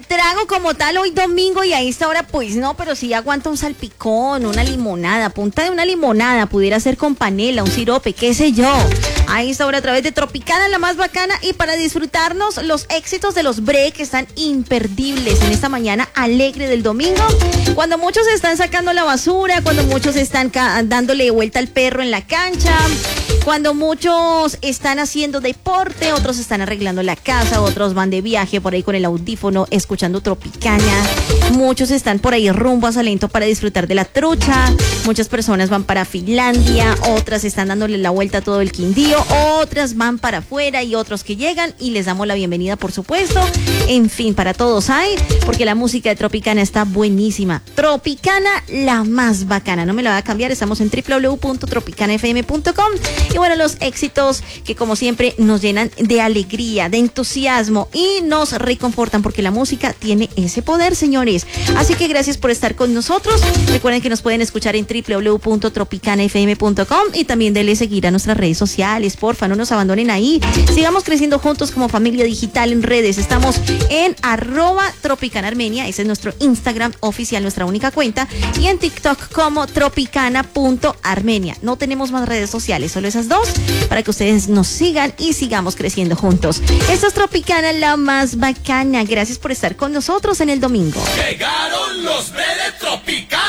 trago como tal hoy domingo y a esta hora pues no, pero sí aguanta un salpicón, una limonada, punta de una limonada, pudiera ser con panela, un sirope, qué sé yo. A esta hora a través de Tropicana, la más bacana, y para disfrutarnos los éxitos de los break que están imperdibles en esta mañana alegre del domingo, cuando muchos están sacando la basura, cuando muchos están dándole vuelta al perro en la cancha, cuando muchos están haciendo deporte, otros están arreglando la casa, otros van de viaje por ahí con el audífono escuchando Tropicana, muchos están por ahí rumbo a Salento para disfrutar de la trucha, muchas personas van para Finlandia, otras están dándole la vuelta a todo el Quindío, otras van para afuera y otros que llegan y les damos la bienvenida, por supuesto. En fin, para todos hay, porque la música de Tropicana está buenísima. Tropicana, la más bacana, no me la voy a cambiar, estamos en www.tropicanafm.com. Y bueno, los éxitos que como siempre nos llenan de alegría, de entusiasmo y nos reconfortan, porque la música tiene ese poder, señores. Así que gracias por estar con nosotros. Recuerden que nos pueden escuchar en www.tropicanafm.com y también denle seguir a nuestras redes sociales, porfa, no nos abandonen ahí. Sigamos creciendo juntos como familia digital en redes. Estamos en @tropicanarmenia, ese es nuestro Instagram oficial, nuestra única cuenta, y en TikTok como tropicana.armenia. No tenemos más redes sociales, solo esas dos, para que ustedes nos sigan y sigamos creciendo juntos. Esto es Tropicana, la más bacana. Gracias por estar con nosotros en el domingo. Llegaron los de Tropicana.